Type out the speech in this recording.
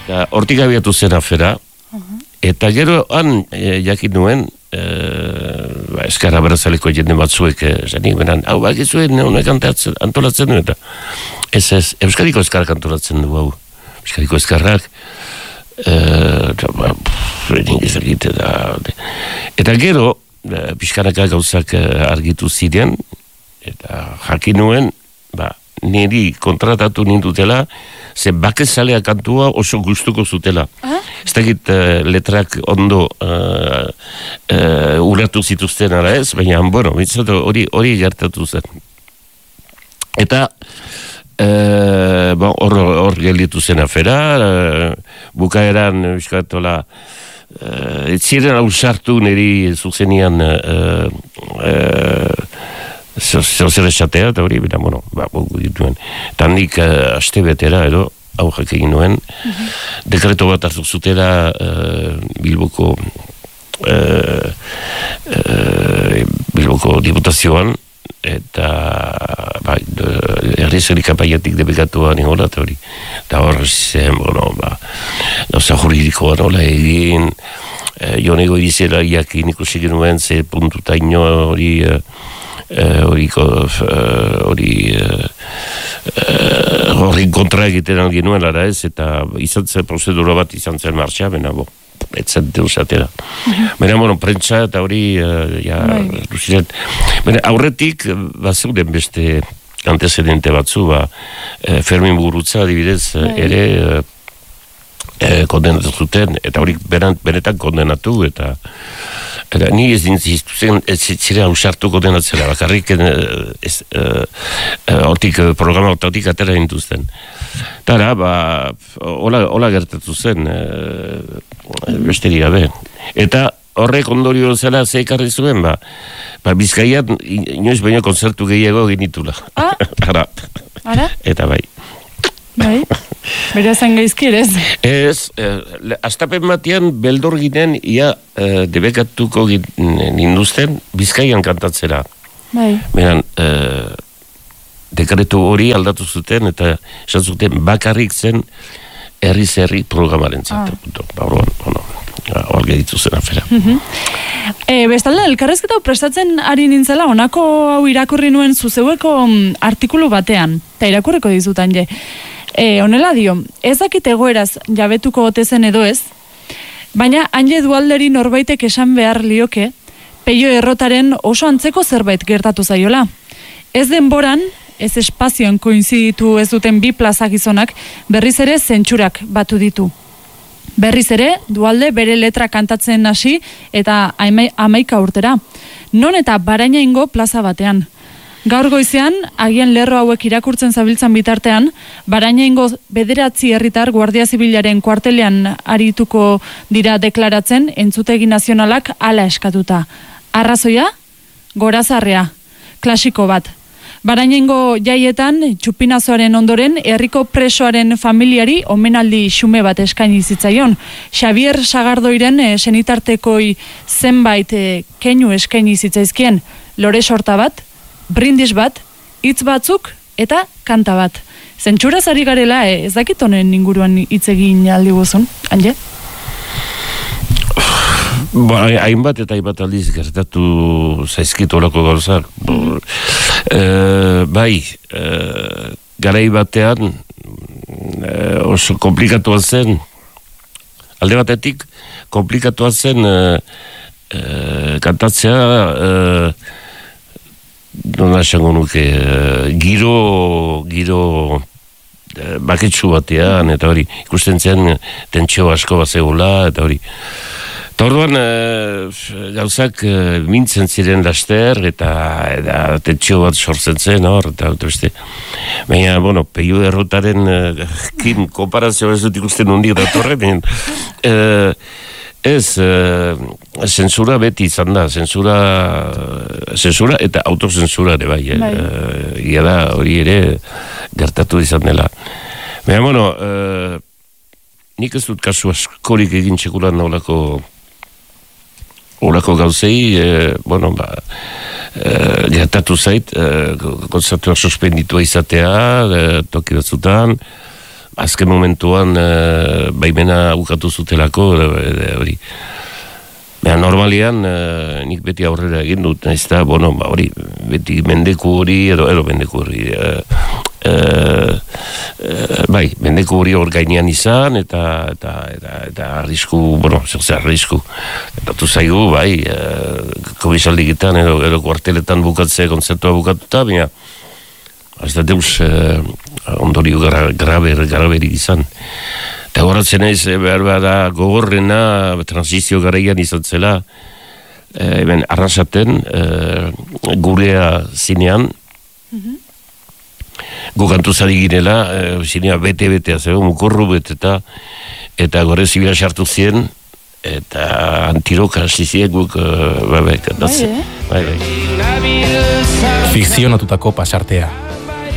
Hortik abiatu zen afera, eta gero han jakin nuen, eskarra berazaleko jende batzuek, zanik benan, hau bakizuen honek antolatzen du, eta ez, Euskadiko eskarrak antolatzen du, hau, Euskadiko eskarrak, eta gero, pixkanaka gauzak argitu ziren, eta jakin nuen, niri kontratatu nindutela, ze bakezalea kantua oso gustuko zutela. Ez dakit letrak ondo uratu zituzten ara ez, baina, bueno, hori gertatu zen. Eta hor gelditu zen afera, bukaeran euskatola ziren ausartu niri zuzenian zer esatea, eta hori, bera, bueno, dituen. Eta nik aste betera, edo, aurrak egin nuen, dekreto bat hartu zutela Bilboko diputazioan, eta herri kapaiatik debekatua ningola, eta hori. Eta hor zen, bueno, gauza juridikoa nola egin, jonego irizela jakin ikusi genuen, ze puntuta ino hori horri kontra egiten algin nuen lara ez, eta izan zen prozedura bat izan zen martxa, bena etzen deusatera. Bena, bueno, prentsa eta hori aurretik bazeuden beste antecedente batzu, Fermin Mugurutza adibidez ere kondenatu zuten, eta hori benetan kondenatu, eta ni ez zire hausartu kondenatzera, bakarrik hortik programa hortatik atera dintuzten. Tara, hola gertatu zen, besteri gabe. Eta horrek ondorio zela zeikarri zuen, Bizkaian inoiz baino konzertu gehiago genitula. Ara? Eta bai. Bai? Bera zen gaizki ere ez? Ez, astapen batean beldor ginen ia debekatuko ninduzten Bizkaian kantatzera. Bai. Beran, dekretu hori aldatu zuten eta esan zuten bakarrik zen herri programaren zatu. Hor geditu zen afera. Bestalde, elkarrezketa prestatzen ari nintzela, honako hau irakurri nuen zuzeueko artikulu batean, eta irakurreko dizutan je. Honela dio, ez dakit egoeraz jabetuko otezen edo ez, baina hanje dualderi norbaitek esan behar lioke, Peio Errotaren oso antzeko zerbait gertatu zaiola. Ez denboran, ez espazioan koinziditu ez duten bi plaza gizonak, berriz ere zentsurak batu ditu. Berriz ere, dualde bere letra kantatzen hasi eta 11 urtera. Non eta Barainaingo plaza batean. Gaur goizean, agian lerro hauek irakurtzen zabiltzan bitartean, Barainaingo 9 herritar Guardia Zibilaren kuartelean arituko dira deklaratzen entzutegi nazionalak hala eskatuta. Arrazoia? Gorazarrea. Klasiko bat. Barainaingo jaietan, txupinazoaren ondoren, herriko presoaren familiari omenaldi xume bat eskaini zitzaion. Xavier Sagardoiren senitartekoi zenbait keinu eskaini zitzaizkien. Lore sorta bat, brindis bat, hitz batzuk eta kanta bat. Zentsuraz ari garela, ez dakit honen inguruan hitz egin aldi guzun, Anje? Hainbat eta hainbat aldiz gertatu zaizkit horako gauzak. Garai batean oso komplikatua zen, alde batetik komplikatua zen kantatzea nola esango nuke giro baketsu batean, eta hori ikusten zen tentsio asko bat zegoela, eta hori. Eta orduan gauzak mintzen ziren laster, eta tentsio bat sortzen zen hor, eta beste. Baina, bueno, Peio Errotaren kin konparazio ez dut ikusten hundik datorren, ez, zensura beti izan da, zensura eta autozensura ere bai, ia da hori ere gertatu izan dela. Baina, bueno, nik ez dut kasu askorik egin txekulan horako gauzei, gertatu zait, kontzertua suspenditua izatea, toki batzutan, azken momentuan baimena ukatu zutelako, hori. Normalian, nik beti aurrera egin dut, ez da, hori, beti mendeku hori, edo mendeku hori, mendeku hori hor gainean izan, eta arrisku, arrisku, datu zaigu, komisaldikitan, edo kuarteletan bukatzea, kontzertua bukatuta, baina, ez da deus, ondorio graberik izan. Eta horatzen ez, behar da gogorrena, transizio garaian izan zela, arrasaten, gurea zinean, gukantu zari girela, zinea bete-betea zego, mukorru beteta, eta gore zibila sartu zien, eta antiroka hasi zien guk, Fikzionatutako pasartea.